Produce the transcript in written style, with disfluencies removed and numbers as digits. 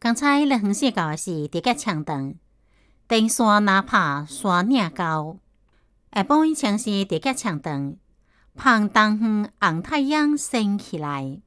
刚才日远时到的是直接长长，登山哪怕山岭高，下晡以前是直接长长，旁东远红太阳升起来。